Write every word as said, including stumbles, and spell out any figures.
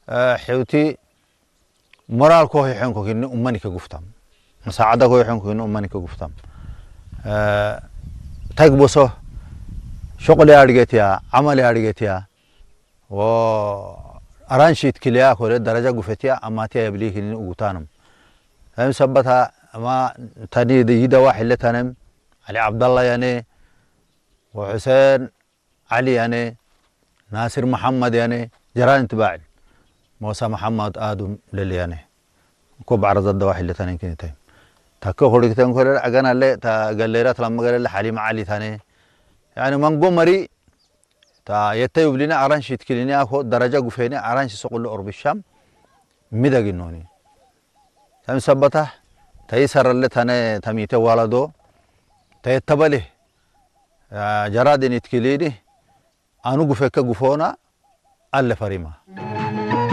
حيوتي مرال كوه يحنكو كإنه أماني كجفتام مساعدة كوه يحنكو كإنه أماني كجفتام تقبصه شغل أرجعتيا عمل أرجعتيا و أرانشيت كليا كورة درجة جفتيا أما تيا يبليه كإنه أوتانم هم سبتها ما تاني يدا واحد لتنم علي عبد الله يعني وحسين علي يعني ناصر محمد يعني جيران تباعد موسى محمد آدم للي يعني كوب عرض الدواحي اللي تاني كني تايم تاكو خوري كتير كوري أجانا اللي تا قليرات لما قال اللي حليم علي ثاني يعني من قوم مري تا يتيوب لنا أرانش يتكلني أخو درجة قفيني أرانش سقول له قرب الشام ميدا جنوني تام سبته تيسر اللي ثاني تميته والدو تيتبله جراد يتكليني أنو قفك قفونا ألا فريمة